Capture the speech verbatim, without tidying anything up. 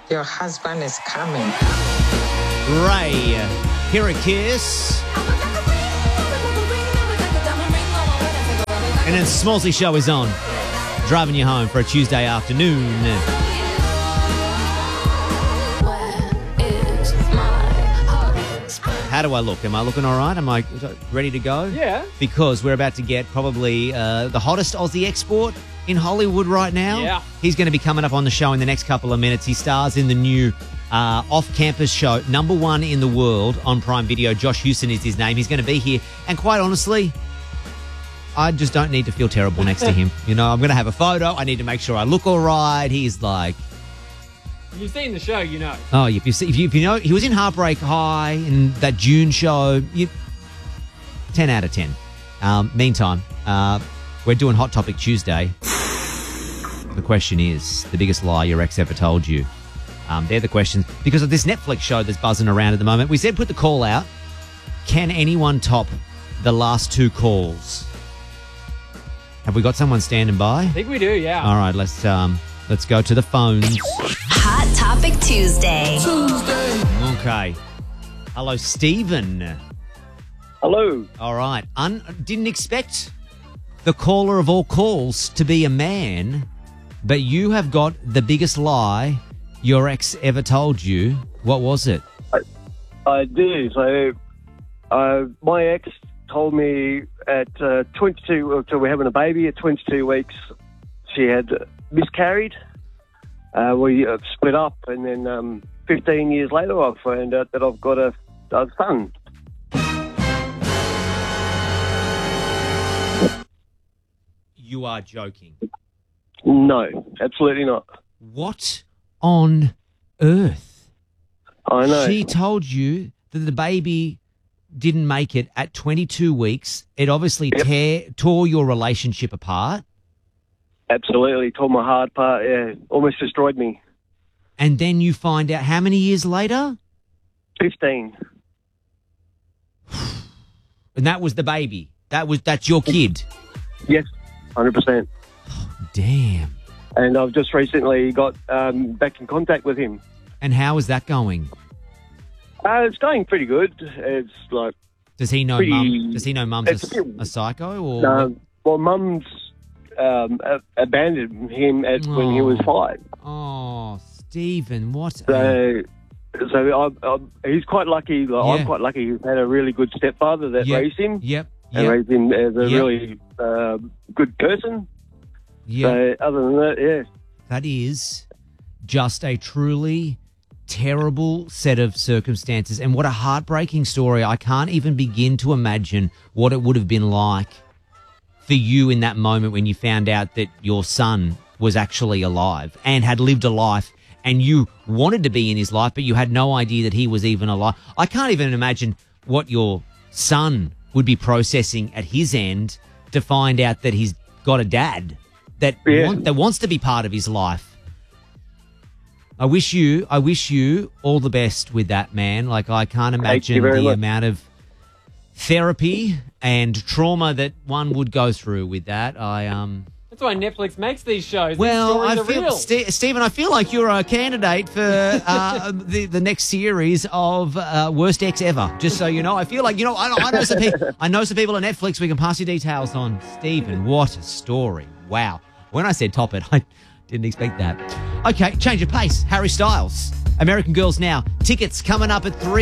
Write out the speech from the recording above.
Your husband is coming. Ray, here at Kiss. And then Smallsy Show is on. Driving you home for a Tuesday afternoon. How do I look? Am I looking all right? Am I ready to go? Yeah. Because we're about to get probably uh, the hottest Aussie export in Hollywood right now. Yeah. He's going to be coming up on the show in the next couple of minutes. He stars in the new uh, off-campus show, number one in the world on Prime Video. Josh Houston is his name. He's going to be here. And quite honestly, I just don't need to feel terrible next to him. You know, I'm going to have a photo. I need to make sure I look all right. He's like... If you've seen the show, you know. Oh, if you, see, if you if you know, he was in Heartbreak High in that June show. You, ten out of ten. Um, meantime, uh, we're doing Hot Topic Tuesday. The question is, the biggest lie your ex ever told you. Um, they're the questions. Because of this Netflix show that's buzzing around at the moment, we said put the call out. Can anyone top the last two calls? Have we got someone standing by? I think we do, yeah. All right, let's um, let's go to the phones. Hot Topic Tuesday. Tuesday. Okay. Hello, Stephen. Hello. All right. Un- didn't expect the caller of all calls to be a man, but you have got the biggest lie your ex ever told you. What was it? I, I do. So, uh, my ex told me at uh, twenty-two, so we're having a baby at twenty-two weeks, she had miscarried. Uh, we uh, split up, and then um, fifteen years later, I found out that I've got a, a son. You are joking. No, absolutely not. What on earth? I know. She told you that the baby didn't make it at twenty-two weeks. It obviously Yep. tear, tore your relationship apart. Absolutely, tore my heart apart, yeah. Almost destroyed me. And then you find out how many years later? fifteen. And that was the baby. That was that's your kid. Yes, one hundred percent. Damn. And I've just recently got um, back in contact with him. And how is that going? Uh, it's going pretty good. It's like... Does he know Pretty- mum? Does he know mum's it's a, a bit- a psycho or? Um, well, Mum's um, a- abandoned him at, when he was Oh. five. Oh, Stephen, what? a- So, so I, I, he's quite lucky. Like, Yeah. I'm quite lucky. He's had a really good stepfather that Yep. raised him Yep. and Yep. raised him as a Yep. really uh, good person. Yep. So, other than that, yeah. That is just a truly terrible set of circumstances, and what a heartbreaking story. I can't even begin to imagine what it would have been like for you in that moment when you found out that your son was actually alive and had lived a life, and you wanted to be in his life, but you had no idea that he was even alive. I can't even imagine what your son would be processing at his end to find out that he's got a dad that Yeah. want, that wants to be part of his life. I wish you, I wish you all the best with that, man. Like, I can't you imagine very the much. amount of therapy and trauma that one would go through with that. I um. That's why Netflix makes these shows. Well, these I stories are feel, real. Ste- Stephen, I feel like you're a candidate for uh, the the next series of uh, Worst Ex Ever. Just so you know, I feel like you know I, I know some people. I know some people at Netflix. We can pass your details on. Stephen, what a story! Wow. When I said top it, I didn't expect that. Okay, change of pace. Harry Styles, American Girls Now. Tickets coming up at three.